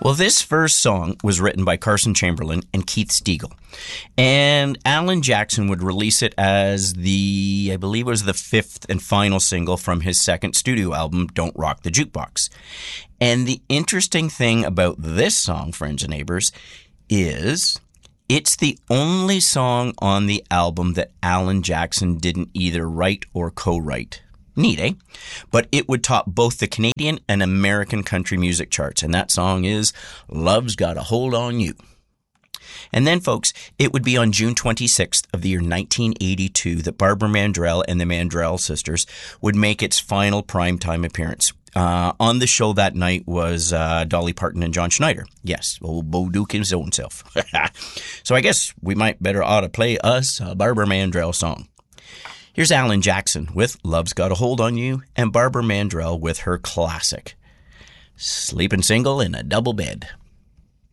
Well, this first song was written by Carson Chamberlain and Keith Stegall. And Alan Jackson would release it as I believe it was the fifth and final single from his second studio album, Don't Rock the Jukebox. And the interesting thing about this song, friends and neighbors, is it's the only song on the album that Alan Jackson didn't either write or co-write. Neat, eh? But it would top both the Canadian and American country music charts, and that song is Love's Got a Hold on You. And then, folks, it would be on June 26th of the year 1982 that Barbara Mandrell and the Mandrell sisters would make its final primetime appearance. On the show that night was Dolly Parton and John Schneider. Yes, old Bo Duke his own self. So I guess we might better ought to play us a Barbara Mandrell song. Here's Alan Jackson with Love's Got a Hold on You, and Barbara Mandrell with her classic, Sleeping Single in a Double Bed.